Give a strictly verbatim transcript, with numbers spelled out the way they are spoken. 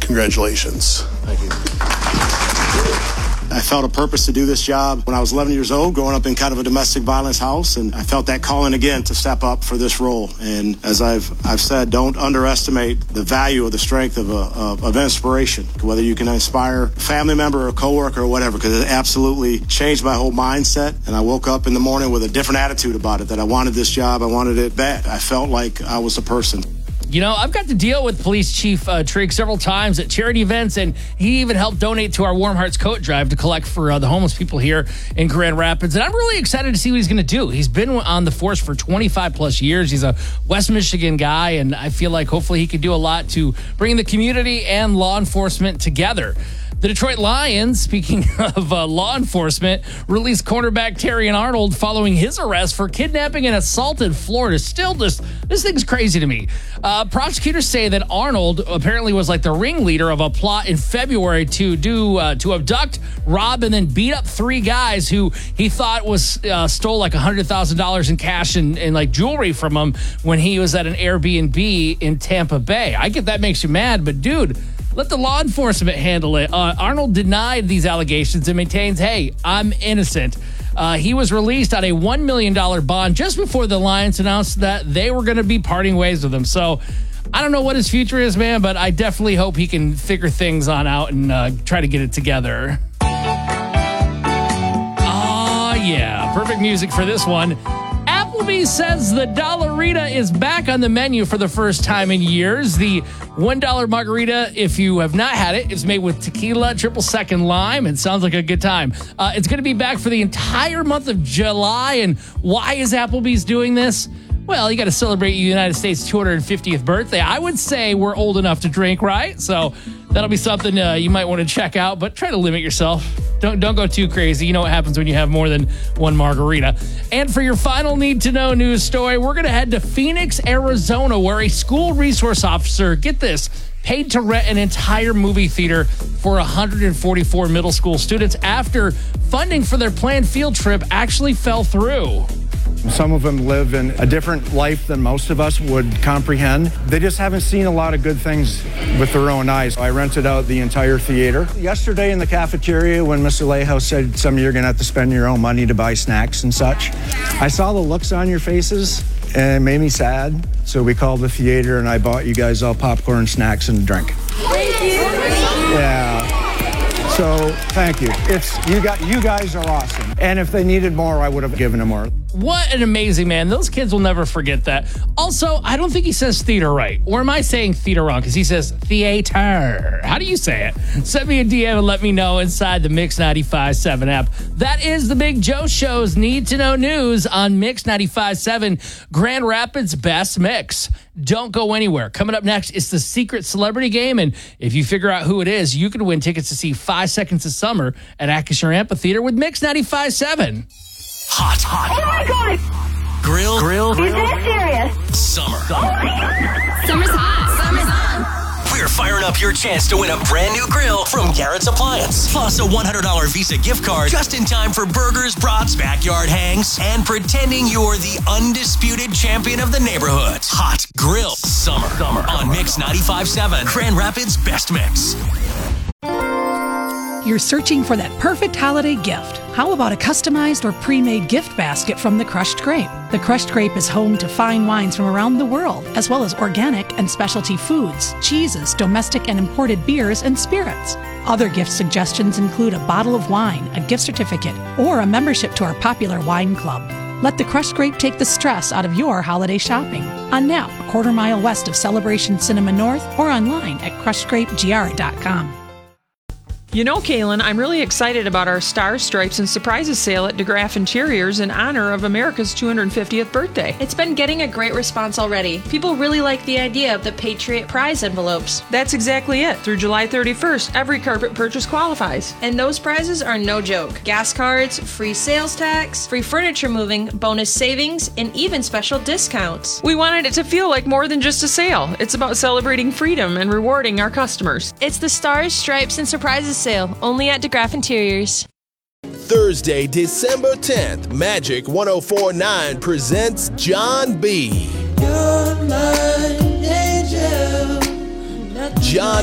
Congratulations. Thank you. I felt a purpose to do this job when I was eleven years old, growing up in kind of a domestic violence house, and I felt that calling again to step up for this role. And as I've I've said, don't underestimate the value or the strength of, a, of, of inspiration, whether you can inspire a family member or a coworker or whatever, because it absolutely changed my whole mindset. And I woke up in the morning with a different attitude about it, that I wanted this job, I wanted it bad. I felt like I was the person. You know, I've got to deal with Police Chief uh, Trigg several times at charity events, and he even helped donate to our Warm Hearts Coat Drive to collect for uh, the homeless people here in Grand Rapids. And I'm really excited to see what he's going to do. He's been on the force for twenty-five plus years. He's a West Michigan guy, and I feel like hopefully he can do a lot to bring the community and law enforcement together. The Detroit Lions, speaking of uh, law enforcement, released cornerback Terrion Arnold following his arrest for kidnapping and assault in Florida. Still, just this thing's crazy to me. Uh, prosecutors say that Arnold apparently was like the ringleader of a plot in February to do uh, to abduct, rob, and then beat up three guys who he thought was uh, stole like one hundred thousand dollars in cash and, and like jewelry from him when he was at an Airbnb in Tampa Bay. I get that makes you mad, but dude, let the law enforcement handle it. Uh, Arnold denied these allegations and maintains, hey, I'm innocent. Uh, he was released on a one million dollars bond just before the Lions announced that they were going to be parting ways with him. So I don't know what his future is, man, but I definitely hope he can figure things on out and uh, try to get it together. Oh, yeah. Perfect music for this one. Applebee's says the Dollarita is back on the menu for the first time in years. The one dollar margarita, if you have not had it, is made with tequila, triple sec, and lime. It sounds like a good time. Uh, it's going to be back for the entire month of July. And why is Applebee's doing this? Well, you got to celebrate the United States' two hundred fiftieth birthday. I would say we're old enough to drink, right? So that'll be something uh, you might want to check out, but try to limit yourself. Don't don't go too crazy. You know what happens when you have more than one margarita. And for your final need-to-know news story, we're going to head to Phoenix, Arizona, where a school resource officer, get this, paid to rent an entire movie theater for one hundred forty-four middle school students after funding for their planned field trip actually fell through. Some of them live in a different life than most of us would comprehend. They just haven't seen a lot of good things with their own eyes. I rented out the entire theater. Yesterday in the cafeteria, when Mister Layhouse said some of you are going to have to spend your own money to buy snacks and such, I saw the looks on your faces and it made me sad. So we called the theater and I bought you guys all popcorn, snacks, and a drink. Thank you. Yeah. So thank you. It's you got you guys are awesome. And if they needed more, I would have given them more. What an amazing man. Those kids will never forget that. Also, I don't think he says theater right. Or am I saying theater wrong? Because he says theater. How do you say it? Send me a D M and let me know inside the Mix ninety-five point seven app. That is the Big Joe Show's Need to Know News on Mix ninety-five point seven, Grand Rapids' best mix. Don't go anywhere. Coming up next, it's the secret celebrity game. And if you figure out who it is, you can win tickets to see Five Seconds of Summer at Acrisure Amphitheater with Mix ninety-five point seven. Hot, hot. Oh my God. Grill, grill, Is that serious? summer. Oh my God. Summer's hot. Summer's on. We're firing up your chance to win a brand new grill from Garrett's Appliance. Plus a one hundred dollars Visa gift card just in time for burgers, brats, backyard hangs, and pretending you're the undisputed champion of the neighborhood. Hot Grill Summer. Summer. On Mix ninety-five point seven, Grand Rapids' best mix. You're searching for that perfect holiday gift. How about a customized or pre-made gift basket from The Crushed Grape? The Crushed Grape is home to fine wines from around the world, as well as organic and specialty foods, cheeses, domestic and imported beers, and spirits. Other gift suggestions include a bottle of wine, a gift certificate, or a membership to our popular wine club. Let The Crushed Grape take the stress out of your holiday shopping. On now, a quarter mile west of Celebration Cinema North, or online at crushed grape g r dot com. You know, Kaylin, I'm really excited about our Stars, Stripes, and Surprises sale at DeGraff Interiors in honor of America's two hundred fiftieth birthday. It's been getting a great response already. People really like the idea of the Patriot Prize envelopes. That's exactly it. Through July thirty-first, every carpet purchase qualifies. And those prizes are no joke. Gas cards, free sales tax, free furniture moving, bonus savings, and even special discounts. We wanted it to feel like more than just a sale. It's about celebrating freedom and rewarding our customers. It's the Stars, Stripes, and Surprises sale, only at DeGraff Interiors. Thursday, December tenth, Magic one oh four point nine presents John B. You're my angel. John